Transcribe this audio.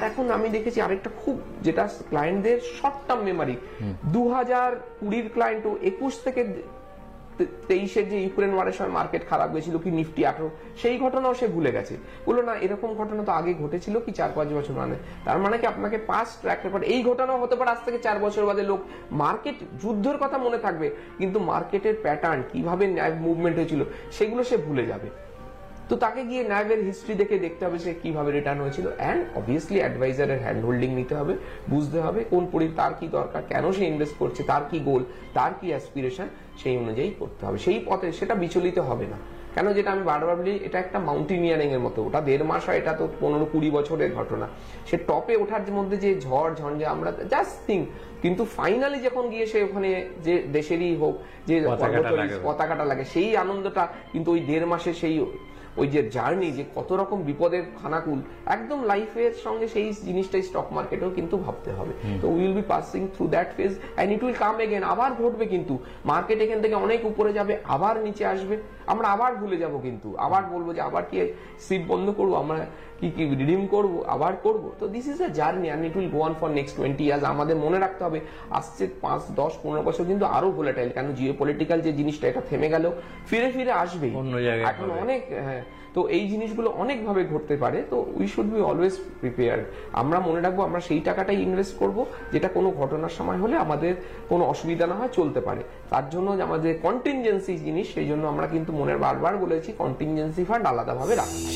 এখন আমি দেখেছি আরেকটা খুব, যেটা ক্লায়েন্টদের শর্ট টার্ম মেমারি, 2020 ক্লায়েন্ট 21 থেকে 23-এর যে ইউক্রেন ওয়ারের সময় মার্কেট খারাপ গেছিল, কি নিফটি 18, সেই ঘটনাও সে ভুলে গেছে। বললো না এরকম ঘটনা তো আগে ঘটেছিল কি 4-5 বছর মানে, তার মানে কি আপনাকে পাস্ট ট্র্যাক রেকর্ড, এই ঘটনাও হতে পারে আজ থেকে 4 বছর বাদে লোক মার্কেট যুদ্ধের কথা মনে থাকবে, কিন্তু মার্কেটের প্যাটার্ন কিভাবে মুভমেন্ট হয়েছিল সেগুলো সে ভুলে যাবে। তো তাকে গিয়ে ন্যাভের হিস্ট্রি দেখে দেখতে হবে সে কিভাবে রিটার্ন হয়েছিল, অ্যান্ড অবভিয়াসলি অ্যাডভাইজারের হ্যান্ড হোল্ডিং নিতে হবে, বুঝতে হবে কোন তার কি দরকার, কেন সে ইনভেস্ট করছে, তার কি গোল, তার কি অ্যাসপিরেশন, সেই অনুযায়ী করতে হবে। সেই পথে সেটা বিচলিত হবে না। কেন, যেটা আমি বারবার বলি, এটা একটা মাউন্টেনিয়ারিং এর মতো, ওটা 1.5 মাস হয়, এটা তো 15-20 বছরের ঘটনা। সে টপে ওঠার মধ্যে যে ঝড় ঝঞ্ঝে আমরা জাস্ট থিঙ্ক, কিন্তু ফাইনালি যখন গিয়ে সে ওখানে যে দেশেরই হোক যে পতাকাটা লাগে, সেই আনন্দটা কিন্তু ওই 1.5 মাসে সেই ওই যে জার্নি, যে কত রকম বিপদের খানাকুল, একদম লাইফের সঙ্গে সেই জিনিসটাই স্টক মার্কেটেও কিন্তু ভাবতে হবে। তো will be passing through that phase and it will come again, আবার ঘটবে, কিন্তু মার্কেট এখান থেকে অনেক উপরে যাবে, আবার নিচে আসবে, আমরা আবার ভুলে যাব, কিন্তু আবার বলবো যে আবার কি সিট বন্ধ করবো, আমরা কি রিডিম করব, আবার করব। তো this is a journey and it will go on for next 20 years. আমাদের মনে রাখতে হবে আসছে 5, 10, 15 বছর কিন্তু আরো ভোলাটাইল, কারণ জিওপলিটিক্যাল যে জিনিসটা, এটা থেমে গেল, ফিরে ফিরে আসবে অন্য জায়গায়, এখন অনেক। হ্যাঁ, তো এই জিনিসগুলো অনেক ভাবে ঘটতে পারে। তো we should be always prepared. আমরা মনে রাখবো আমরা সেই টাকাটাই ইনভেস্ট করব যেটা কোনো ঘটনার সময় হলে আমাদের কোনো অসুবিধা না হয়, চলতে পারে। তার জন্য আমাদের কন্টিনজেন্সি জিনিস, সেই জন্য আমরা কিন্তু বারবার বলেছি কন্টিনজেন্সি ফান্ড আলাদাভাবে রাখা।